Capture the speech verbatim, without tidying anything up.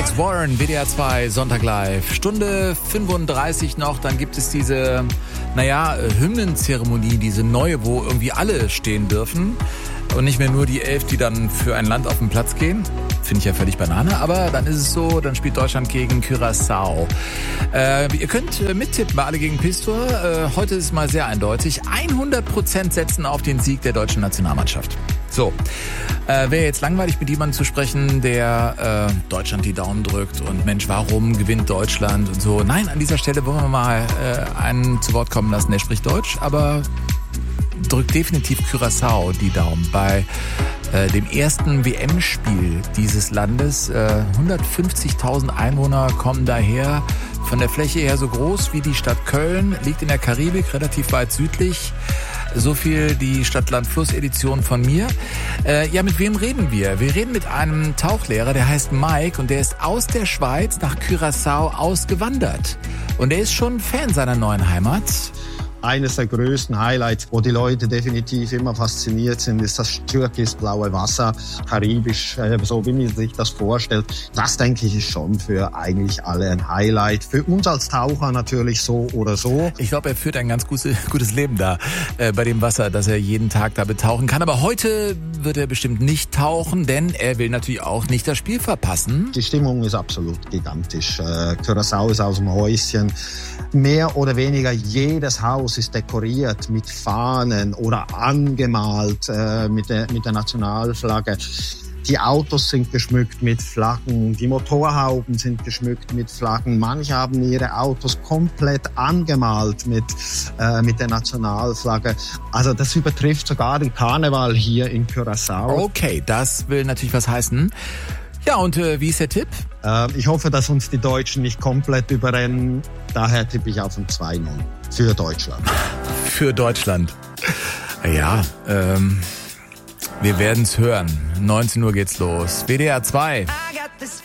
Nights, Warren, W D R zwei, Sonntag live. Stunde fünfunddreißig noch, dann gibt es diese, naja, Hymnenzeremonie, diese neue, wo irgendwie alle stehen dürfen. Und nicht mehr nur die elf, die dann für ein Land auf den Platz gehen. Finde ich ja völlig Banane, aber dann ist es so, dann spielt Deutschland gegen Curaçao. Äh, ihr könnt äh, mittippen bei Alle gegen Pistor. Äh, heute ist es mal sehr eindeutig. hundert Prozent setzen auf den Sieg der deutschen Nationalmannschaft. So, äh, wäre jetzt langweilig, mit jemandem zu sprechen, der äh, Deutschland die Daumen drückt und Mensch, warum gewinnt Deutschland und so. Nein, an dieser Stelle wollen wir mal äh, einen zu Wort kommen lassen, der spricht Deutsch, aber drückt definitiv Curaçao die Daumen bei äh, dem ersten W M-Spiel dieses Landes. Äh, hundertfünfzigtausend Einwohner kommen daher, von der Fläche her so groß wie die Stadt Köln, liegt in der Karibik, relativ weit südlich. So viel die Stadt-Land-Fluss-Edition von mir. Äh, ja, mit wem reden wir? Wir reden mit einem Tauchlehrer, der heißt Mike und der ist aus der Schweiz nach Curaçao ausgewandert. Und er ist schon Fan seiner neuen Heimat. Eines der größten Highlights, wo die Leute definitiv immer fasziniert sind, ist das türkisblaue Wasser, karibisch, so wie man sich das vorstellt. Das, denke ich, ist schon für eigentlich alle ein Highlight. Für uns als Taucher natürlich so oder so. Ich glaube, er führt ein ganz gutes, gutes Leben da äh, bei dem Wasser, dass er jeden Tag da betauchen kann. Aber heute wird er bestimmt nicht tauchen, denn er will natürlich auch nicht das Spiel verpassen. Die Stimmung ist absolut gigantisch. Äh, Curaçao ist aus dem Häuschen. Mehr oder weniger jedes Haus ist dekoriert mit Fahnen oder angemalt äh, mit, der, mit der Nationalflagge. Die Autos sind geschmückt mit Flaggen, die Motorhauben sind geschmückt mit Flaggen. Manche haben ihre Autos komplett angemalt mit, äh, mit der Nationalflagge. Also das übertrifft sogar den Karneval hier in Curaçao. Okay, das will natürlich was heißen. Ja, und äh, wie ist der Tipp? Äh, ich hoffe, dass uns die Deutschen nicht komplett überrennen. Daher tippe ich auf ein zwei null für Deutschland. Für Deutschland. Ja, ähm, wir werden's hören. neunzehn Uhr geht's los. W D R zwei.